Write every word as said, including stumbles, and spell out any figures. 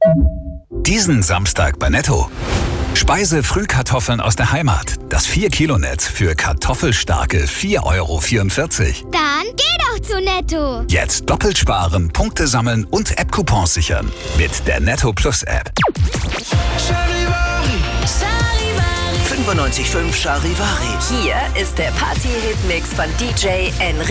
Diesen Samstag bei Netto. Speise-Frühkartoffeln aus der Heimat. Das vier Kilo Netz für kartoffelstarke vier Euro vierundvierzig. Dann geh doch zu Netto. Jetzt doppelt sparen, Punkte sammeln und App-Coupons sichern. Mit der Netto Plus App. fünfundneunzig Komma fünf Charivari. Hier ist der Party-Hit-Mix von D J Enrique.